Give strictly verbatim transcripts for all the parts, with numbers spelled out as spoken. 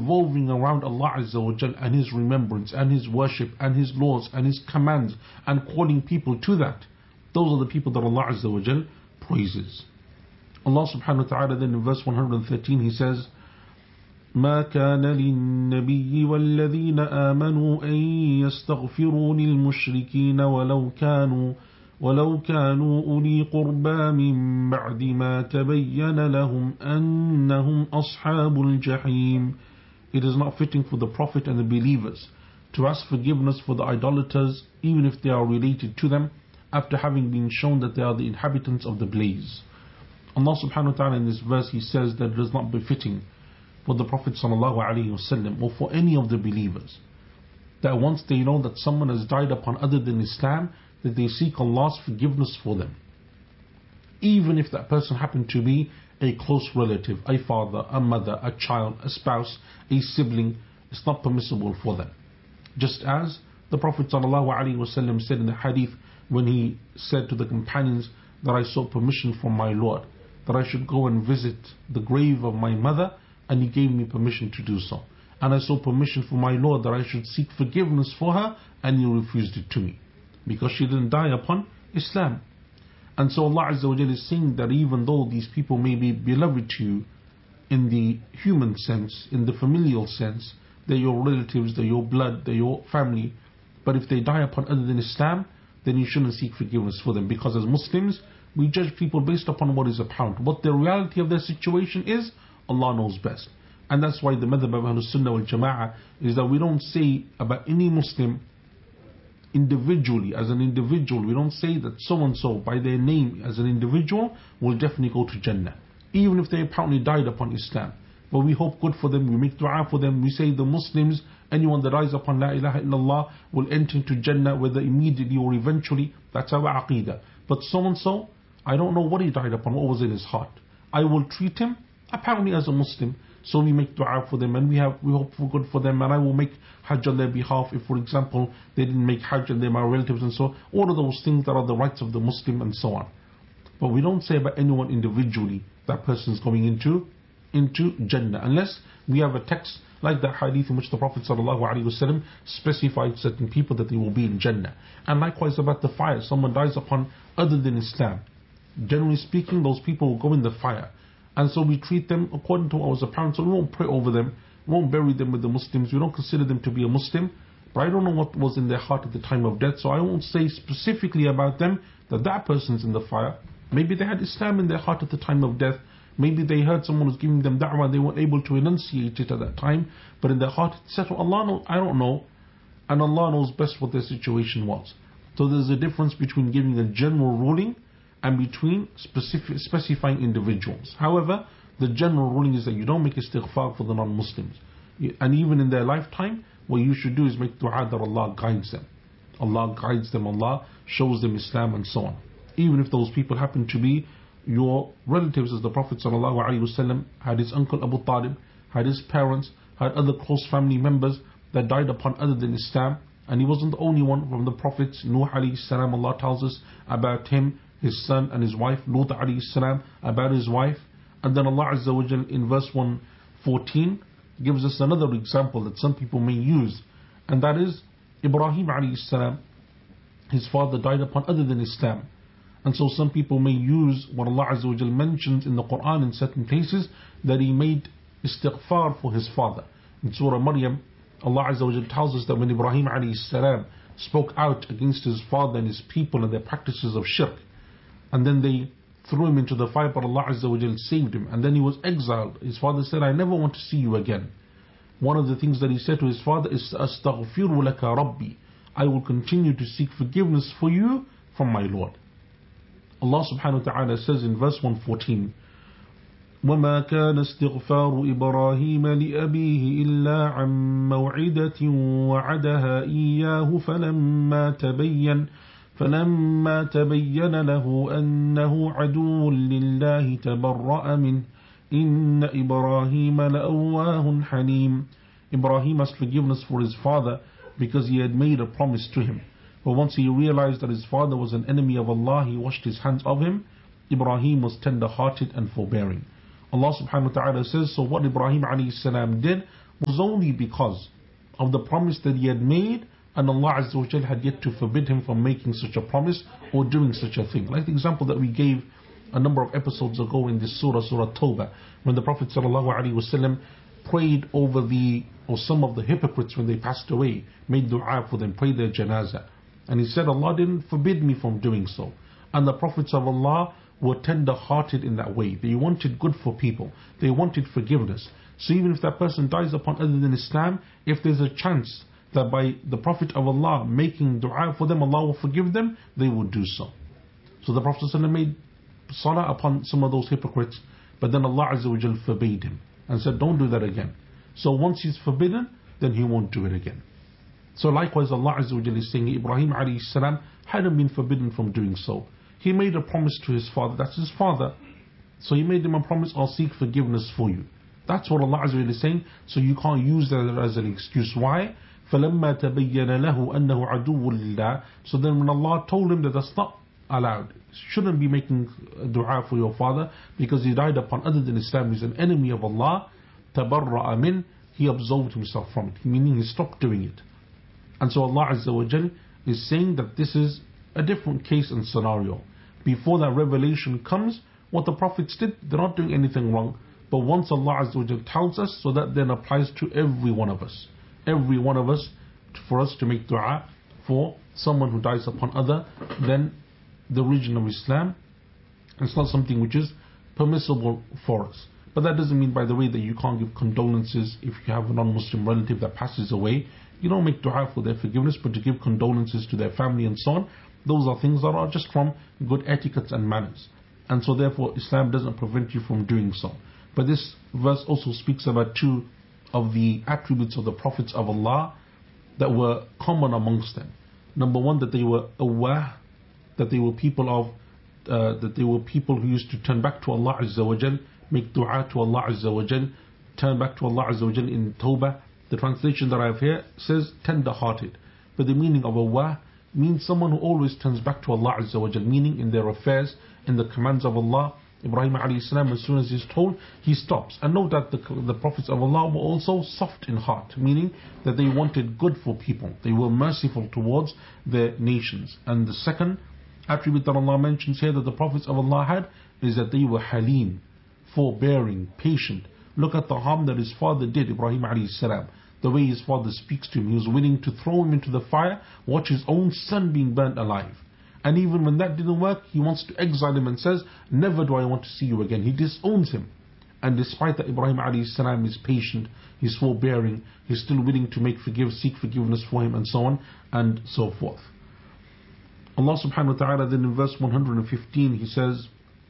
revolving around Allah Azza wa Jal and His remembrance and His worship and His laws and His commands and calling people to that, those are the people that Allah Azza wa Jal praises. Allah subhanahu wa ta'ala then in verse one hundred thirteen He says, ما كان للنبي والذين آمنوا أن يستغفروا للمشركين ولو كانوا ولو كانوا أولي قربى من بعد ما تبين لهم أنهم أصحاب الجحيم. It is not fitting for the Prophet and the believers to ask forgiveness for the idolaters even if they are related to them after having been shown that they are the inhabitants of the blaze. Allah subhanahu wa ta'ala in this verse He says that it is not befitting for the Prophet sallallahu alaihi wasallam or for any of the believers that once they know that someone has died upon other than Islam, that they seek Allah's forgiveness for them, even if that person happened to be a close relative, a father, a mother, a child, a spouse, a sibling. It's not permissible for them. Just as the Prophet ﷺ said in the hadith when he said to the companions that I sought permission from my Lord that I should go and visit the grave of my mother, and He gave me permission to do so. And I sought permission from my Lord that I should seek forgiveness for her, and He refused it to me, because she didn't die upon Islam. And so Allah Azza wa Jalla is saying that even though these people may be beloved to you in the human sense, in the familial sense, they're your relatives, they're your blood, they're your family, but if they die upon other than Islam, then you shouldn't seek forgiveness for them, because as Muslims, we judge people based upon what is apparent. What the reality of their situation is, Allah knows best. And that's why the madhab of Ahlus Sunnah wal Jama'ah is that we don't say about any Muslim individually, as an individual, we don't say that so and so by their name as an individual will definitely go to Jannah, even if they apparently died upon Islam. But we hope good for them, we make dua for them, we say the Muslims, anyone that dies upon La ilaha illallah will enter into Jannah, whether immediately or eventually. That's our aqidah. But so and so, I don't know what he died upon, what was in his heart. I will treat him apparently as a Muslim. So we make dua for them, and we have we hope for good for them, and I will make hajj on their behalf if, for example, they didn't make hajj and they're my relatives, and so all of those things that are the rights of the Muslim and so on. But we don't say about anyone individually that person is going into into Jannah, unless we have a text like that hadith in which the Prophet ﷺ specified certain people that they will be in Jannah. And likewise about the fire, someone dies upon other than Islam, generally speaking, those people will go in the fire. And so we treat them according to what was apparent. So we won't pray over them, we won't bury them with the Muslims, we don't consider them to be a Muslim. But I don't know what was in their heart at the time of death, so I won't say specifically about them that that person's in the fire. Maybe they had Islam in their heart at the time of death. Maybe they heard someone was giving them da'wah and they weren't able to enunciate it at that time, but in their heart it settled. Allah knows, I don't know, and Allah knows best what their situation was. So there's a difference between giving a general ruling and between specific, specifying individuals. However, the general ruling is that you don't make istighfar for the non-Muslims. And even in their lifetime, what you should do is make dua that Allah guides them. Allah guides them, Allah shows them Islam and so on. Even if those people happen to be your relatives, as the Prophet ﷺ had his uncle Abu Talib, had his parents, had other close family members that died upon other than Islam. And he wasn't the only one from the Prophets. Nuh alayhi salam, Allah tells us about him, his son and his wife. Lut alayhi salam, about his wife. And then Allah Azza wa Jal in verse one fourteen gives us another example that some people may use, and that is Ibrahim alayhi salam. His father died upon other than Islam, and so some people may use what Allah Azza wa Jal mentions in the Quran in certain places, that he made istighfar for his father. In Surah Maryam, Allah Azza wa Jal tells us that when Ibrahim alayhi salam spoke out against his father and his people and their practices of shirk, and then they threw him into the fire, but Allah Azza wa Jal saved him, and then he was exiled. His father said, I never want to see you again. One of the things that he said to his father is, Astaghfiru laka Rabbi, I will continue to seek forgiveness for you from my Lord. Allah subhanahu wa ta'ala says in verse one fourteen, وَمَا كَانَ اسْتِغْفَارُ إِبْرَاهِيمَ لِأَبِيهِ إِلَّا عَن مَّوْعِدَةٍ وَعَدَهَا إِيَّاهُ فَلَمَّا تَبَيَّنَ فَلَمَّا تَبَيَّنَ لَهُ أَنَّهُ عَدُوٌّ لِلَّهِ تَبَرَّأَ مِنْهُ إِنَّ إِبْرَاهِيمَ لَأَوَّاهٌ حَلِيمٌ. Ibrahim asked forgiveness for his father because he had made a promise to him. But once he realized that his father was an enemy of Allah, he washed his hands of him. Ibrahim was tender-hearted and forbearing. Allah subhanahu wa ta'ala says, so what Ibrahim alayhi salam did was only because of the promise that he had made, and Allah Azza wa Jal had yet to forbid him from making such a promise or doing such a thing. Like the example that we gave a number of episodes ago in this surah, Surah Tawbah, when the Prophet ﷺ prayed over the, or some of the hypocrites when they passed away, made dua for them, prayed their janazah. And he said, Allah didn't forbid me from doing so. And the Prophets of Allah were tender-hearted in that way. They wanted good for people. They wanted forgiveness. So even if that person dies upon other than Islam, if there's a chance that by the Prophet of Allah making dua for them, Allah will forgive them, they would do so. So the Prophet ﷺ made salah upon some of those hypocrites, but then Allah Azza wa Jal forbade him and said, don't do that again. So once he's forbidden, then he won't do it again. So likewise Allah Azza wa Jal is saying Ibrahim alayhi salam hadn't been forbidden from doing so. He made a promise to his father, that's his father. So he made him a promise, I'll seek forgiveness for you. That's what Allah Azza wa Jal is saying. So you can't use that as an excuse. Why? فَلَمَّا تَبَيَّنَ لَهُ أَنَّهُ عَدُوٌّ لِلَّهِ. So then when Allah told him that that's not allowed, shouldn't be making dua for your father because he died upon other than Islam, he's an enemy of Allah, تَبَرَّأَ مِنْ, he absolved himself from it, meaning he stopped doing it. And so Allah Azza wa Jal is saying that this is a different case and scenario. Before that revelation comes, what the prophets did, they're not doing anything wrong. But once Allah Azza wa Jal tells us, so that then applies to every one of us. Every one of us, for us to make dua for someone who dies upon other than the religion of Islam. It's not something which is permissible for us. But that doesn't mean, by the way, that you can't give condolences if you have a non-Muslim relative that passes away. You don't make dua for their forgiveness, but to give condolences to their family and so on. Those are things that are just from good etiquette and manners. And so therefore Islam doesn't prevent you from doing so. But this verse also speaks about two of the attributes of the Prophets of Allah that were common amongst them. Number one, that they were aware, that they were people of, uh, that they were people who used to turn back to Allah Azza wa Jal, make dua to Allah Azza wa Jal, turn back to Allah Azza wa Jal in Tawbah. The translation that I have here says tender-hearted, but the meaning of aware means someone who always turns back to Allah Azza wa Jal, meaning in their affairs, in the commands of Allah. Ibrahim alayhi salam, as soon as he's told, he stops. And note that the, the Prophets of Allah were also soft in heart, meaning that they wanted good for people. They were merciful towards their nations. And the second attribute that Allah mentions here that the Prophets of Allah had is that they were halim, forbearing, patient. Look at the harm that his father did, Ibrahim alayhi salam. The way his father speaks to him, he was willing to throw him into the fire, watch his own son being burnt alive. And even when that didn't work, he wants to exile him and says, never do I want to see you again. He disowns him. And despite that, Ibrahim alayhi salam is patient, he's forbearing, he's still willing to make forgive, seek forgiveness for him and so on and so forth. Allah subhanahu wa ta'ala then in verse one hundred fifteen he says,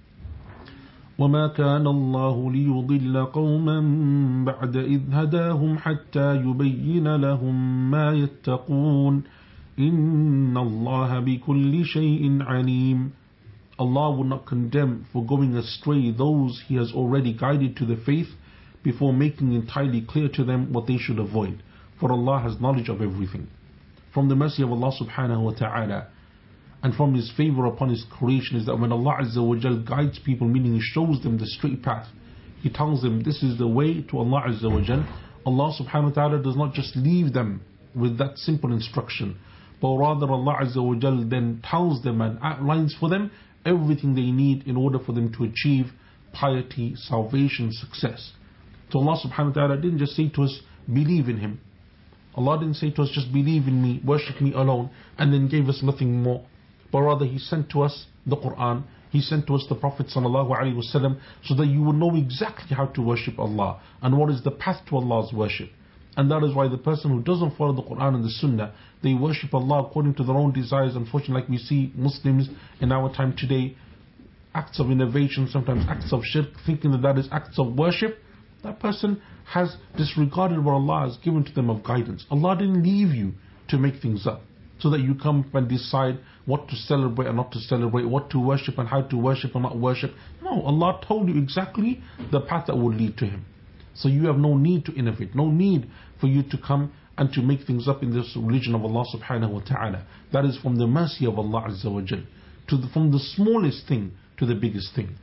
وَمَا كَانَ اللَّهُ لِيُضِلَّ قَوْمًا بَعْدَ إِذْ هَدَاهُمْ حَتَّى يُبَيِّنَ لَهُمْ مَا يَتَّقُونَ إِنَّ اللَّهَ بِكُلِّ شَيْءٍ عَلِيمٌ. Allah will not condemn for going astray those He has already guided to the faith before making entirely clear to them what they should avoid. For Allah has knowledge of everything. From the mercy of Allah subhanahu wa ta'ala and from His favor upon His creation is that when Allah Azza wa Jal guides people, meaning He shows them the straight path, He tells them this is the way to Allah Azza wa Jal. Allah subhanahu wa ta'ala does not just leave them with that simple instruction, but rather Allah Azza wa Jal then tells them and outlines for them everything they need in order for them to achieve piety, salvation, success. So Allah subhanahu wa ta'ala didn't just say to us, believe in Him. Allah didn't say to us, just believe in me, worship me alone, and then gave us nothing more. But rather He sent to us the Quran, He sent to us the Prophet sallallahu alaihi wasallam, so that you will know exactly how to worship Allah and what is the path to Allah's worship. And that is why the person who doesn't follow the Quran and the Sunnah, they worship Allah according to their own desires. Unfortunately, like we see Muslims in our time today, acts of innovation, sometimes acts of shirk, thinking that that is acts of worship. That person has disregarded what Allah has given to them of guidance. Allah didn't leave you to make things up, so that you come and decide what to celebrate and not to celebrate, what to worship and how to worship and not worship. No, Allah told you exactly the path that would lead to Him. So you have no need to innovate, no need for you to come and to make things up in this religion of Allah subhanahu wa ta'ala. That is from the mercy of Allah Azza wa Jal, to the, from the smallest thing to the biggest thing.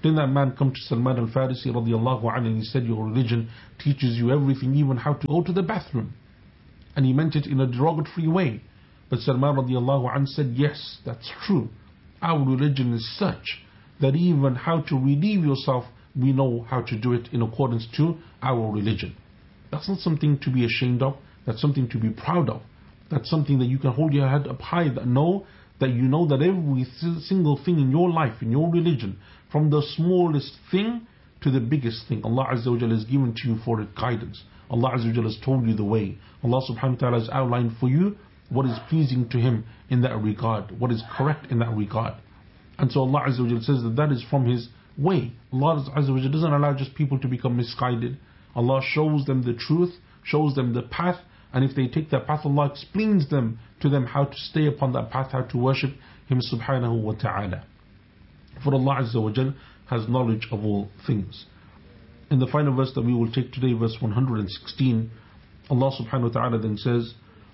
Didn't that man come to Salman al-Farisi radiallahu anhu and he said, your religion teaches you everything, even how to go to the bathroom? And he meant it in a derogatory way. But Salman radiallahu anhu said, yes, that's true. Our religion is such that even how to relieve yourself, we know how to do it in accordance to our religion. That's not something to be ashamed of. That's something to be proud of. That's something that you can hold your head up high, that know that you know that every single thing in your life, in your religion, from the smallest thing to the biggest thing, Allah Azza wa Jalla has given to you for it guidance. Allah Azza wa Jalla has told you the way. Allah Subhanahu wa Ta'ala has outlined for you what is pleasing to Him in that regard, what is correct in that regard. And so Allah Azza wa Jalla says that that is from His way. Allah Azza wa Jalla doesn't allow just people to become misguided. Allah shows them the truth, shows them the path, and if they take that path, Allah explains them to them how to stay upon that path, how to worship Him subhanahu wa ta'ala. For Allah Azza wa Jalla has knowledge of all things. In the final verse that we will take today, verse one hundred sixteen, Allah subhanahu wa ta'ala then says,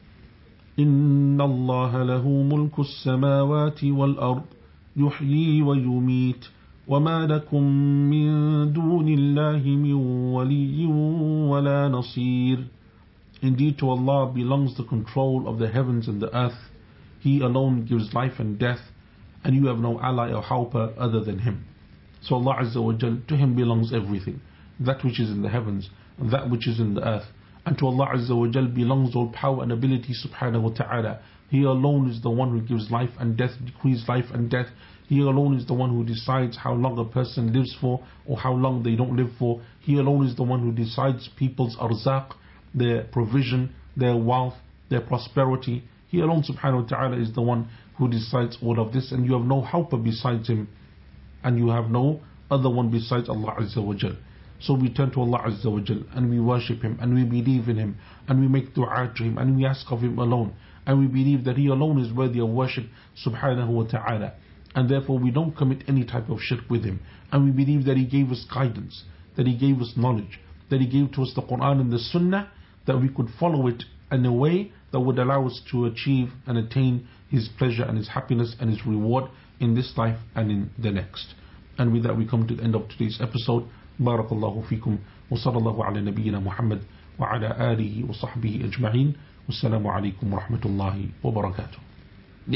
إِنَّ اللَّهَ لَهُ مُلْكُ السَّمَاوَاتِ وَالْأَرْضِ يُحْيِي وَيُمِيتُ وَمَا لَكُم مِّن دُونِ اللَّهِ مِن وَلِيٍّ وَلَا نَصِيرٍ. Indeed, to Allah belongs the control of the heavens and the earth. He alone gives life and death, and you have no ally or helper other than Him. So Allah Azza wa Jal, to Him belongs everything, that which is in the heavens and that which is in the earth. And to Allah Azza wa Jal belongs all power and ability subhanahu wa ta'ala. He alone is the one who gives life and death, decrees life and death. He alone is the one who decides how long a person lives for or how long they don't live for. He alone is the one who decides people's arzaq, their provision, their wealth, their prosperity. He alone subhanahu wa ta'ala is the one who decides all of this, and you have no helper besides Him, and you have no other one besides Allah Azza wa Jal. So we turn to Allah Azza wa Jal and we worship Him and we believe in Him and we make dua to Him and we ask of Him alone, and we believe that He alone is worthy of worship subhanahu wa ta'ala, and therefore we don't commit any type of shirk with Him, and we believe that He gave us guidance, that He gave us knowledge, that He gave to us the Quran and the Sunnah, that we could follow it in a way that would allow us to achieve and attain His pleasure and His happiness and His reward in this life and in the next. And with that we come to the end of today's episode. Barakallahu fikum wa sallallahu ala nabiyyina Muhammad wa ala alihi wa sahbihi ajma'in. Wassalamu alaikum wa rahmatullahi wa barakatuh.